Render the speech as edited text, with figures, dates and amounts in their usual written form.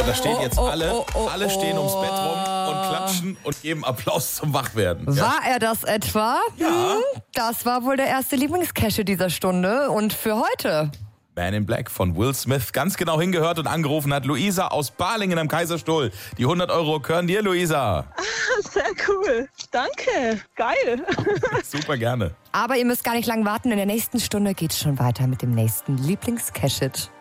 Da stehen jetzt alle stehen ums Bett rum und klatschen und geben Applaus zum Wachwerden. Ja? War er das etwa? Ja. Das war wohl der erste Lieblingscache dieser Stunde. Und für heute? Man in Black von Will Smith. Ganz genau hingehört und angerufen hat Luisa aus Balingen am Kaiserstuhl. Die 100 Euro gehören dir, Luisa. Sehr cool. Danke. Geil. Super gerne. Aber ihr müsst gar nicht lang warten. In der nächsten Stunde geht's schon weiter mit dem nächsten Lieblingscache.